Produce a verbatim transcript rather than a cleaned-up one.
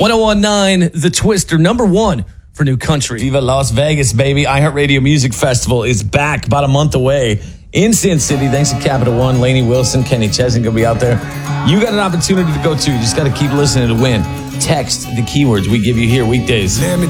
ten nineteen, The Twister, number one for new country. Viva Las Vegas, baby. iHeartRadio Music Festival is back about a month away in Sin City. Thanks to Capital One, Lainey Wilson, Kenny Chesney going to be out there. You got an opportunity to go too. You just got to keep listening to win. Text the keywords we give you here weekdays. Let me